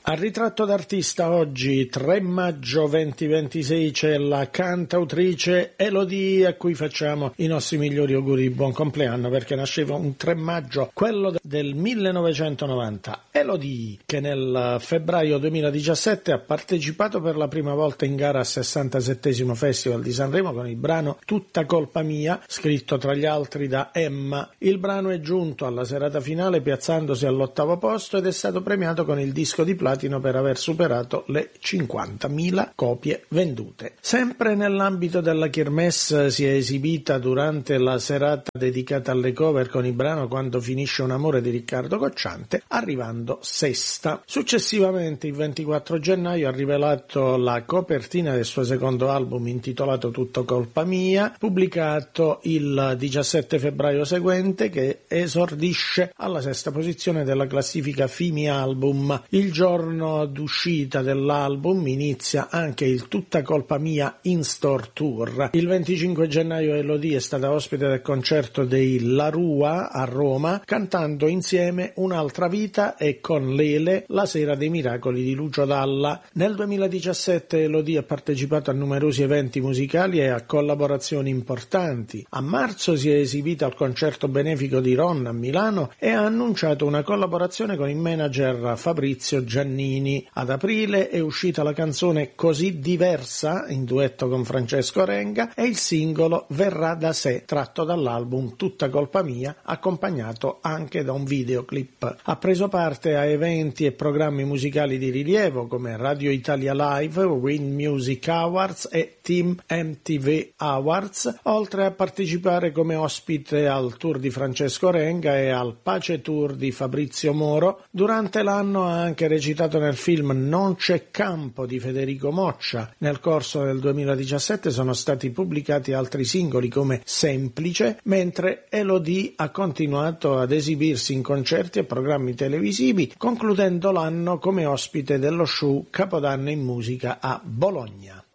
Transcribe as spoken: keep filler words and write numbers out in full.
Al ritratto d'artista oggi, tre maggio duemilaventisei, c'è la cantautrice Elodie, a cui facciamo i nostri migliori auguri di buon compleanno, perché nasceva un tre maggio, quello del millenovecentonovanta. Elodie, che nel febbraio duemiladiciassette ha partecipato per la prima volta in gara al sessantasettesimo Festival di Sanremo con il brano Tutta colpa mia, scritto tra gli altri da Emma. Il brano è giunto alla serata finale piazzandosi all'ottavo posto ed è stato premiato con il disco di platino per aver superato le cinquantamila copie vendute. Sempre nell'ambito della Kermesse si è esibita durante la serata dedicata alle cover con il brano Quando finisce un amore di Riccardo Cocciante, arrivando sesta. Successivamente, il ventiquattro gennaio, ha rivelato la copertina del suo secondo album intitolato Tutto colpa mia, pubblicato il diciassette febbraio seguente, che esordisce alla sesta posizione della classifica Fimi Album. Il giorno d'uscita dell'album inizia anche il Tutta colpa mia in store tour. Il venticinque gennaio Elodie è stata ospite del concerto dei La Rua a Roma, cantando insieme Un'altra vita e con Lele La sera dei miracoli di Lucio Dalla. Nel duemiladiciassette Elodie ha partecipato a numerosi eventi musicali e a collaborazioni importanti. A marzo si è esibita al concerto benefico di Ron a Milano e ha annunciato una collaborazione con il manager Fabrizio Giannini. Ad aprile è uscita la canzone Così diversa in duetto con Francesco Renga e il singolo Verrà da sé, tratto dall'album Tutta colpa mia, accompagnato anche da un videoclip. Ha preso parte a eventi e programmi musicali di rilievo come Radio Italia Live, Win Music Awards e Team M T V Awards, oltre a partecipare come ospite al tour di Francesco Renga e al Pace Tour di Fabrizio Moro. Durante l'anno ha anche recitato nel film Non c'è campo di Federico Moccia. Nel corso del duemiladiciassette sono stati pubblicati altri singoli come Semplice, mentre Elodie ha continuato ad esibirsi in concerti e programmi televisivi, concludendo l'anno come ospite dello show Capodanno in musica a Bologna.